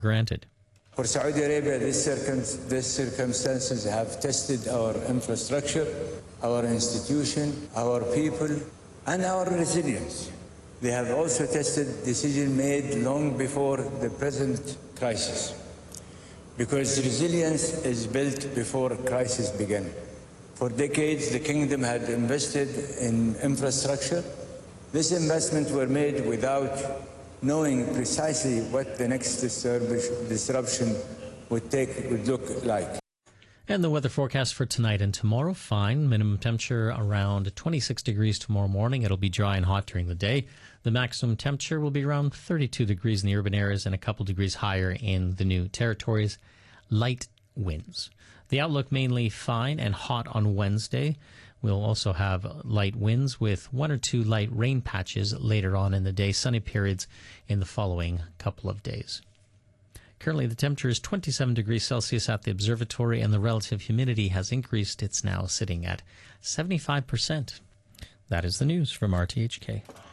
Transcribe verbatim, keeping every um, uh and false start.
granted. For Saudi Arabia, these circum circumstances have tested our infrastructure, our institution, our people, and our resilience. They have also tested decisions made long before the present crisis, because resilience is built before crisis began. For decades, the kingdom had invested in infrastructure. This investment were made without knowing precisely what the next disruption would take would look like. And the weather forecast for tonight and tomorrow, fine. Minimum temperature around twenty-six degrees tomorrow morning. It'll be dry and hot during the day. The maximum temperature will be around thirty-two degrees in the urban areas and a couple degrees higher in the new territories. Light winds. The outlook mainly fine and hot on Wednesday. We'll also have light winds with one or two light rain patches later on in the day. Sunny periods in the following couple of days. Currently, the temperature is twenty-seven degrees Celsius at the observatory, and the relative humidity has increased. It's now sitting at seventy-five percent. That is the news from R T H K.